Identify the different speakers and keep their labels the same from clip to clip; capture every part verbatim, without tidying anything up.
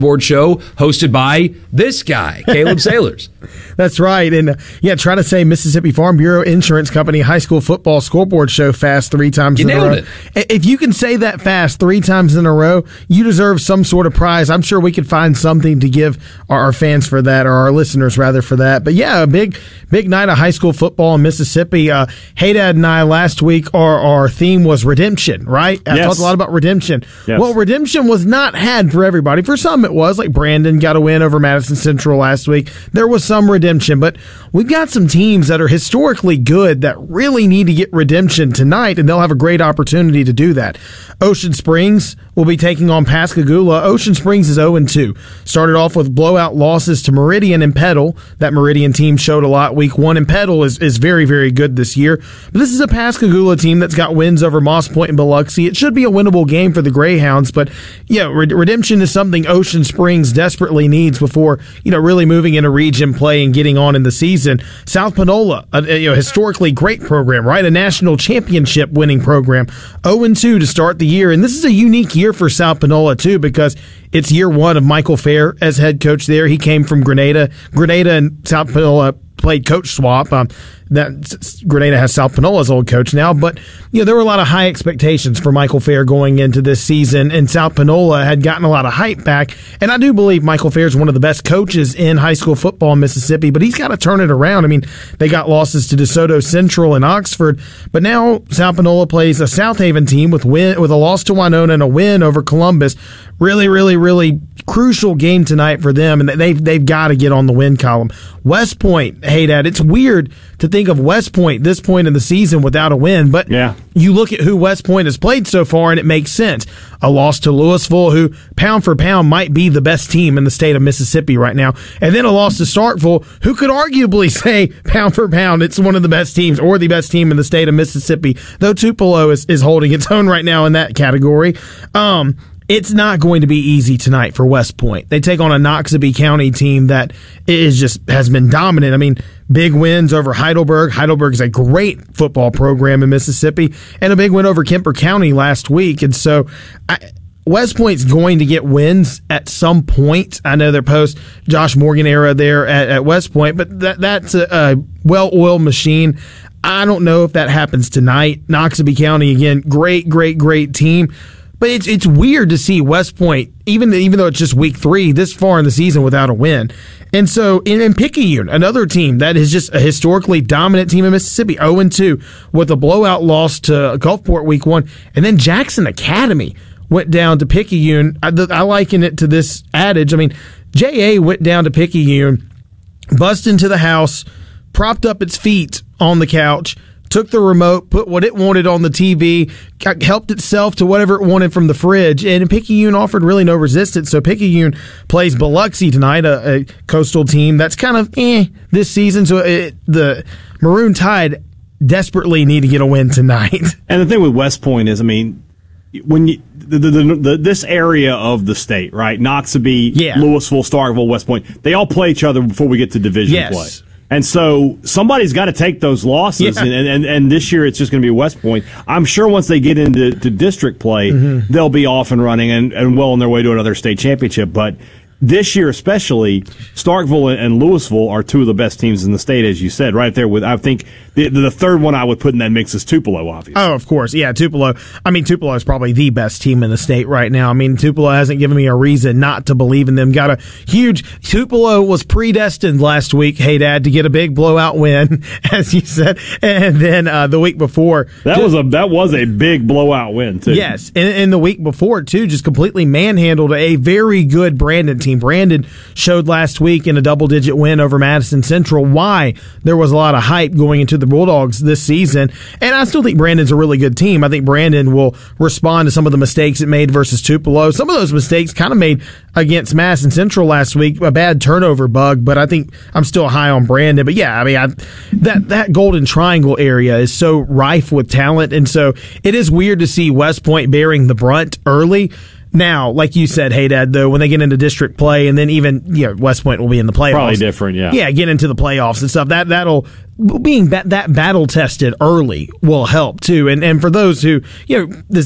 Speaker 1: Board show hosted by this guy, Caleb Sailors.
Speaker 2: That's right. And uh, yeah, try to say Mississippi Farm Bureau Insurance Company high school football scoreboard show fast three times
Speaker 1: you
Speaker 2: in a row. It. If you can say that fast three times in a row, you deserve some sort of prize. I'm sure we could find something to give our, our fans for that, or our listeners rather for that. But yeah, a big, big night of high school football in Mississippi. Uh, Haydad and I last week, our, our theme was redemption, right? I
Speaker 3: yes.
Speaker 2: talked a lot about redemption.
Speaker 3: Yes.
Speaker 2: Well, redemption was not had for everybody. For some it was, like Brandon got a win over Madison Central last week. There was some redemption, but we've got some teams that are historically good that really need to get redemption tonight, and they'll have a great opportunity to do that. Ocean Springs will be taking on Pascagoula. Ocean Springs is oh and two. Started off with blowout losses to Meridian and Petal. That Meridian team showed a lot week one, and Petal is, is very, very good this year. But this is a Pascagoula team that's got wins over Moss Point and Biloxi. It should be a winnable game for the Greyhounds, but yeah, redemption is something Ocean Springs desperately needs before, you know, really moving into region play and getting on in the season. South Panola, a, a you know, historically great program, right? A national championship winning program. oh and two to start the year, and this is a unique year for South Panola too, because it's year one of Michael Fair as head coach there. He came from Grenada. Grenada and South Panola played coach swap. Um, that Grenada has South Panola's old coach now, but you know there were a lot of high expectations for Michael Fair going into this season, and South Panola had gotten a lot of hype back. And I do believe Michael Fair is one of the best coaches in high school football in Mississippi, but he's got to turn it around. I mean, they got losses to DeSoto Central and Oxford, but now South Panola plays a South Haven team with win with a loss to Winona and a win over Columbus. Really, really, really crucial game tonight for them, and they've they've got to get on the win column. West Point, hey, Dad, it's weird to think of West Point this point in the season without a win, but
Speaker 3: yeah.
Speaker 2: you look at who West Point has played so far, and it makes sense. A loss to Louisville, who pound for pound might be the best team in the state of Mississippi right now, and then a loss to Starkville, who could arguably say pound for pound it's one of the best teams or the best team in the state of Mississippi, though Tupelo is, is holding its own right now in that category. Um, It's not going to be easy tonight for West Point. They take on a Noxubee County team that is just has been dominant. I mean, big wins over Heidelberg. Heidelberg is a great football program in Mississippi, and a big win over Kemper County last week. And so I, West Point's going to get wins at some point. I know they're post Josh Morgan era there at, at West Point, but that that's a, a well-oiled machine. I don't know if that happens tonight. Noxubee County, again, great, great, great team. But it's it's weird to see West Point, even even though it's just week three, this far in the season without a win. And so in, in Picayune, another team that is just a historically dominant team in Mississippi, oh and two, with a blowout loss to Gulfport week one. And then Jackson Academy went down to Picayune. I, I liken it to this adage. I mean, J A went down to Picayune, bust into the house, propped up its feet on the couch, took the remote, put what it wanted on the T V, helped itself to whatever it wanted from the fridge, and Picayune offered really no resistance. So Picayune plays Biloxi tonight, a, a coastal team that's kind of eh this season. So it, the Maroon Tide desperately need to get a win tonight.
Speaker 3: And the thing with West Point is, I mean, when you the, the, the, the this area of the state, right? Noxubee,
Speaker 2: yeah.
Speaker 3: Louisville, Starkville, West Point, they all play each other before we get to division
Speaker 2: yes.
Speaker 3: play. And so somebody's got to take those losses,
Speaker 2: yeah.
Speaker 3: and, and and this year it's just going to be West Point. I'm sure once they get into to district play, mm-hmm. they'll be off and running and, and well on their way to another state championship. But this year especially, Starkville and Louisville are two of the best teams in the state, as you said, right there with, I think, the, the third one I would put in that mix is Tupelo, obviously.
Speaker 2: Oh, of course. Yeah, Tupelo. I mean, Tupelo is probably the best team in the state right now. I mean, Tupelo hasn't given me a reason not to believe in them. Got a huge – Tupelo was predestined last week, hey, Dad, to get a big blowout win, as you said. And then uh, the week before –
Speaker 3: That was a that was a big blowout win, too.
Speaker 2: Yes. And, and the week before, too, just completely manhandled a very good Brandon team. Brandon showed last week in a double-digit win over Madison Central why there was a lot of hype going into the Bulldogs this season. And I still think Brandon's a really good team. I think Brandon will respond to some of the mistakes it made versus Tupelo. Some of those mistakes kind of made against Madison Central last week, a bad turnover bug, but I think I'm still high on Brandon. But yeah, I mean, I, that, that Golden Triangle area is so rife with talent, and so it is weird to see West Point bearing the brunt early. Now, like you said, hey, Dad, though, when they get into district play, and then even, you know, West Point will be in the playoffs.
Speaker 3: Probably different, yeah.
Speaker 2: Yeah, get into the playoffs and stuff. That, that'll, being that, that battle tested early will help, too. And, and for those who, you know, this is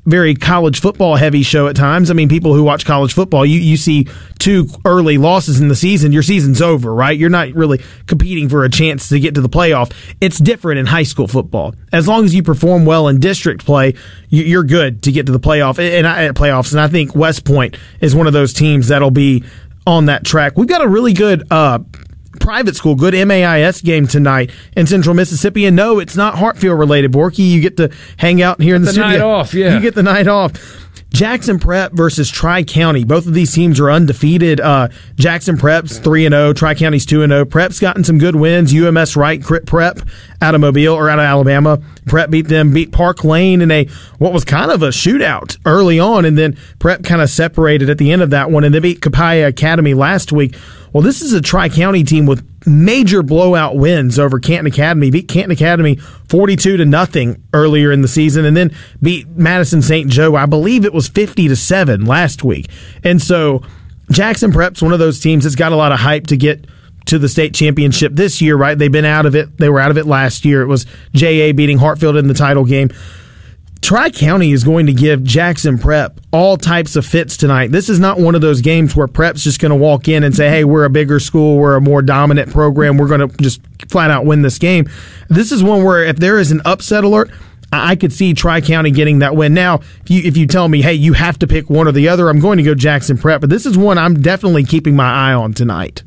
Speaker 2: very college football heavy show at times. I mean, people who watch college football, you, you see two early losses in the season, your season's over, right? You're not really competing for a chance to get to the playoff. It's different in high school football. As long as you perform well in district play, you're good to get to the playoff and I, playoffs. And I think West Point is one of those teams that'll be on that track. We've got a really good uh, private school, good M A I S game tonight in Central Mississippi. And no, it's not Hartfield related, Borky. You get to hang out here in the,
Speaker 1: the
Speaker 2: studio.
Speaker 1: Night off, yeah.
Speaker 2: You get the night off. Jackson Prep versus Tri-County. Both of these teams are undefeated. Uh, Jackson Prep's three and oh, Tri-County's two and oh. Prep's gotten some good wins. U M S Wright Prep out of Mobile or out of Alabama. Prep beat them, beat Park Lane in a what was kind of a shootout early on, and then Prep kind of separated at the end of that one, and they beat Copiah Academy last week. Well, this is a Tri-County team with major blowout wins over Canton Academy. Beat Canton Academy forty-two to nothing earlier in the season, and then beat Madison Saint Joe, I believe it was fifty to seven last week. And so Jackson Prep's one of those teams that's got a lot of hype to get to the state championship this year, right? They've been out of it. They were out of it last year. It was J A beating Hartfield in the title game. Tri-County is going to give Jackson Prep all types of fits tonight. This is not one of those games where Prep's just going to walk in and say, hey, we're a bigger school, we're a more dominant program, we're going to just flat out win this game. This is one where if there is an upset alert, I could see Tri-County getting that win. Now, if you, if you tell me, hey, you have to pick one or the other, I'm going to go Jackson Prep, but this is one I'm definitely keeping my eye on tonight.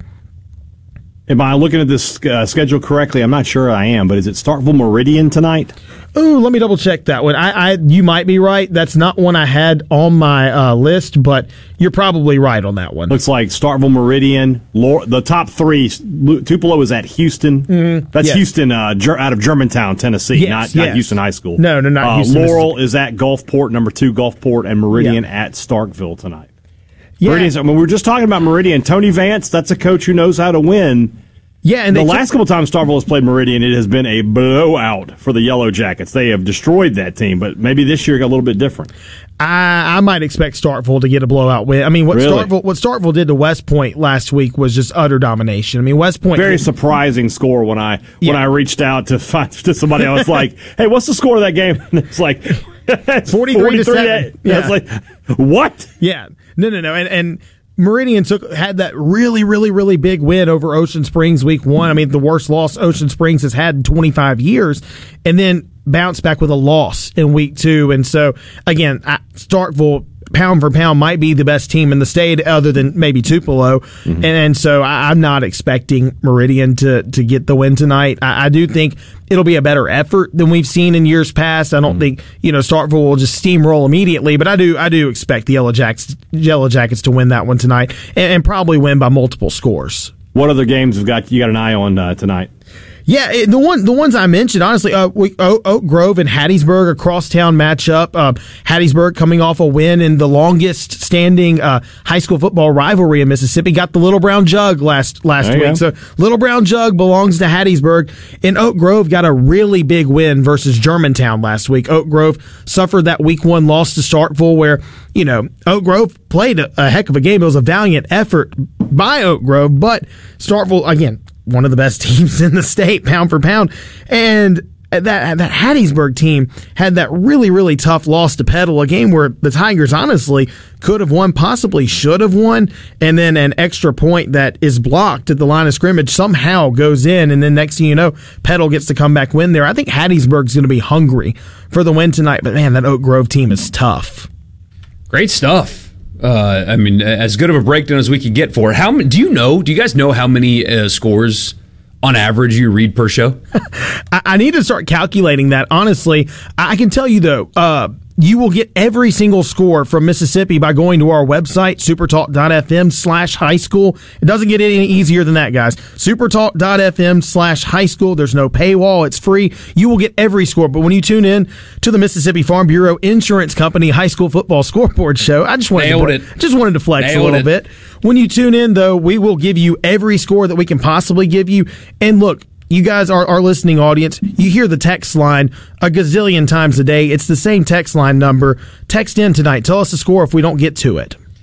Speaker 3: Am I looking at this uh, schedule correctly? I'm not sure I am, but is it Starkville Meridian tonight?
Speaker 2: Ooh, let me double check that one. I, I, you might be right. That's not one I had on my uh, list, but you're probably right on that one.
Speaker 3: Looks like Starkville Meridian, the top three. Tupelo is at Houston. Mm, That's yes. Houston uh, out of Germantown, Tennessee,
Speaker 2: yes,
Speaker 3: not,
Speaker 2: yes.
Speaker 3: not Houston High School.
Speaker 2: No, no, not
Speaker 3: uh,
Speaker 2: Houston.
Speaker 3: Laurel is at Gulfport, number two Gulfport, and Meridian yeah. at Starkville tonight.
Speaker 2: Yeah.
Speaker 3: Meridian's, I mean, we were just talking about Meridian. Tony Vance, that's a coach who knows how to win.
Speaker 2: Yeah, and
Speaker 3: the
Speaker 2: they
Speaker 3: last
Speaker 2: took,
Speaker 3: couple times Starkville has played Meridian, it has been a blowout for the Yellow Jackets. They have destroyed that team, but maybe this year got a little bit different.
Speaker 2: I, I might expect Starkville to get a blowout win. I mean, what
Speaker 3: really?
Speaker 2: Starkville what Starkville did to West Point last week was just utter domination. I mean, West Point
Speaker 3: very surprising score when I
Speaker 2: yeah.
Speaker 3: when I reached out to find, to somebody. I was like, "Hey, what's the score of that game?" And it's like
Speaker 2: forty-three to seven.
Speaker 3: Yeah, it's like what?
Speaker 2: Yeah, no, no, no, and and. Meridian took had that really, really, really big win over Ocean Springs week one. I mean, the worst loss Ocean Springs has had in twenty-five years, and then bounced back with a loss in week two. And so, again, Starkville, pound for pound, might be the best team in the state other than maybe Tupelo. Mm-hmm. And, and so I, I'm not expecting Meridian to, to get the win tonight. I, I do think it'll be a better effort than we've seen in years past. I don't mm-hmm. think, you know, Starkville will just steamroll immediately, but I do I do expect the Yellow Jackets, Yellow Jackets to win that one tonight and, and probably win by multiple scores.
Speaker 3: What other games have got you got an eye on uh, tonight?
Speaker 2: Yeah, it, the one the ones I mentioned, honestly, uh, we, Oak, Oak Grove and Hattiesburg, a crosstown matchup. Uh, Hattiesburg coming off a win in the longest standing uh, high school football rivalry in Mississippi, got the Little Brown Jug last last week. Go. So Little Brown Jug belongs to Hattiesburg, and Oak Grove got a really big win versus Germantown last week. Oak Grove suffered that week one loss to Starkville, where you know Oak Grove played a, a heck of a game. It was a valiant effort by Oak Grove, but Starkville again, one of the best teams in the state, pound for pound. And that that Hattiesburg team had that really, really tough loss to Petal, a game where the Tigers honestly could have won, possibly should have won, and then an extra point that is blocked at the line of scrimmage somehow goes in, and then next thing you know, Petal gets to come back win there. I think Hattiesburg's going to be hungry for the win tonight, but man, that Oak Grove team is tough.
Speaker 1: Great stuff. Uh, I mean, as good of a breakdown as we could get for it. How do you know? Do you guys know how many uh, scores on average you read per show?
Speaker 2: I, I need to start calculating that. Honestly, I can tell you though. Uh, You will get every single score from Mississippi by going to our website, supertalk.fm slash high school. It doesn't get any easier than that, guys. supertalk.fm slash high school. There's no paywall. It's free. You will get every score. But when you tune in to the Mississippi Farm Bureau Insurance Company High School Football Scoreboard Show, I just wanted,
Speaker 1: Nailed
Speaker 2: to,
Speaker 1: it.
Speaker 2: just wanted to flex
Speaker 1: Nailed
Speaker 2: a little
Speaker 1: it.
Speaker 2: bit. When you tune in, though, we will give you every score that we can possibly give you. And look, you guys, our, our listening audience, you hear the text line a gazillion times a day. It's the same text line number. Text in tonight. Tell us the score if we don't get to it.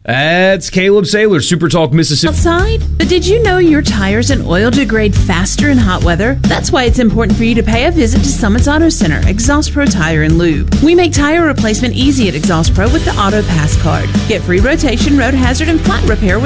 Speaker 1: That's Caleb Saylor, Super Talk Mississippi.
Speaker 4: Outside? But did you know your tires and oil degrade faster in hot weather? That's why it's important for you to pay a visit to Summit's Auto Center, Exhaust Pro Tire and Lube. We make tire replacement easy at Exhaust Pro with the Auto Pass card. Get free rotation, road hazard, and flat repair with